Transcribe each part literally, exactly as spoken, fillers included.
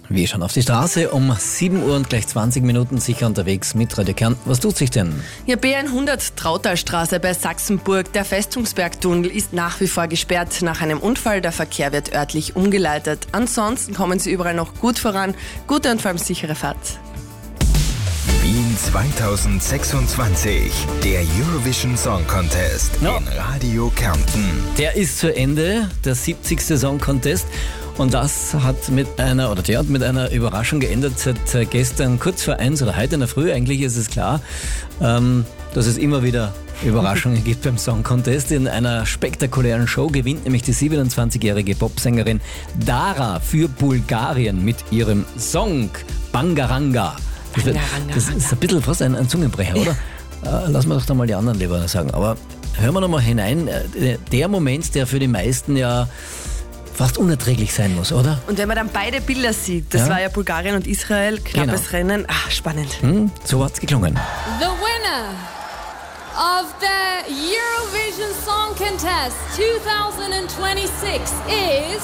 Wir schauen auf die Straße um sieben Uhr und gleich zwanzig Minuten sicher unterwegs mit Radio Kärnten. Was tut sich denn? Ja, B hundert Trautalstraße bei Sachsenburg. Der Festungsbergtunnel ist nach wie vor gesperrt nach einem Unfall. Der Verkehr wird örtlich umgeleitet. Ansonsten kommen Sie überall noch gut voran. Gute und vor allem sichere Fahrt. Wien zweitausendsechsundzwanzig, der Eurovision Song Contest Ja. in Radio Kärnten. Der ist zu Ende, der siebzigste Song Contest. Und das hat mit einer, oder der hat mit einer Überraschung geendet seit gestern kurz vor eins oder heute in der Früh. Eigentlich ist es klar, ähm, dass es immer wieder Überraschungen gibt beim Song Contest. In einer spektakulären Show gewinnt nämlich die siebenundzwanzigjährige Popsängerin Dara für Bulgarien mit ihrem Song Bangaranga. Das, wird, das ist ein bisschen fast ein, ein Zungenbrecher, oder? Äh, lassen wir doch da mal die anderen lieber sagen. Aber hören wir noch mal hinein. Äh, der Moment, der für die meisten ja fast unerträglich sein muss, oder? Und wenn man dann beide Bilder sieht, das Ja. war ja Bulgarien und Israel, knappes Genau. Rennen. Ah, spannend. Hm, so hat's geklungen. The winner of the Eurovision Song Contest twenty twenty-six is...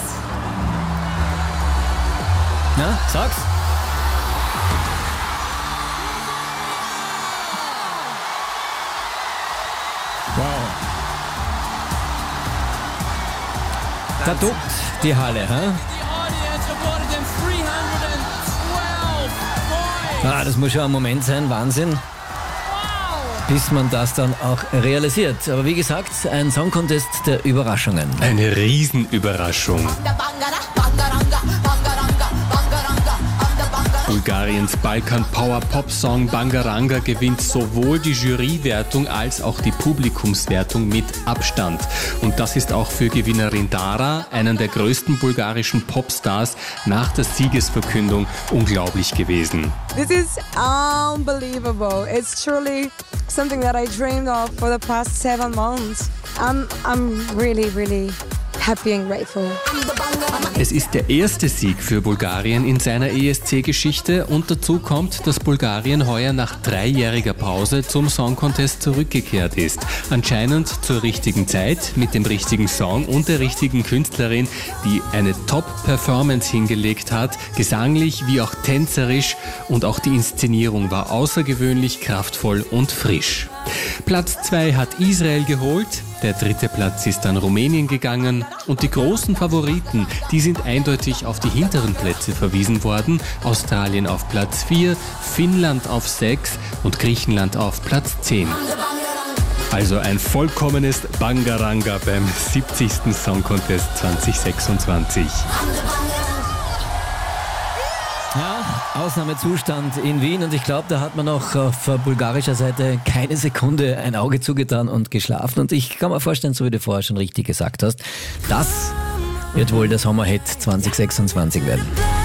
Na, sag's. Wow. Da tobt die Halle, hä? Ah, das muss schon ein Moment sein, Wahnsinn. Bis man das dann auch realisiert. Aber wie gesagt, ein Song Contest der Überraschungen. Eine Riesenüberraschung. Bulgariens Balkan-Power-Pop-Song Bangaranga gewinnt sowohl die Jurywertung als auch die Publikumswertung mit Abstand. Und das ist auch für Gewinnerin Dara, einen der größten bulgarischen Popstars, nach der Siegesverkündung unglaublich gewesen. This is unbelievable. It's truly something that I dreamed of for the past seven months. I'm, I'm really, really happy and grateful. Es ist der erste Sieg für Bulgarien in seiner E S C-Geschichte und dazu kommt, dass Bulgarien heuer nach dreijähriger Pause zum Song Contest zurückgekehrt ist. Anscheinend zur richtigen Zeit, mit dem richtigen Song und der richtigen Künstlerin, die eine Top-Performance hingelegt hat, gesanglich wie auch tänzerisch, und auch die Inszenierung war außergewöhnlich kraftvoll und frisch. Platz zwei hat Israel geholt, der dritte Platz ist an Rumänien gegangen und die großen Favoriten, die sind eindeutig auf die hinteren Plätze verwiesen worden. Australien auf Platz vier, Finnland auf sechs und Griechenland auf Platz zehn. Also ein vollkommenes Bangaranga beim siebzigsten Song Contest zwanzig sechsundzwanzig. Ja, Ausnahmezustand in Wien und ich glaube, da hat man auch auf bulgarischer Seite keine Sekunde ein Auge zugetan und geschlafen. Und ich kann mir vorstellen, so wie du vorher schon richtig gesagt hast, das wird wohl der Sommerhit zwanzig sechsundzwanzig werden.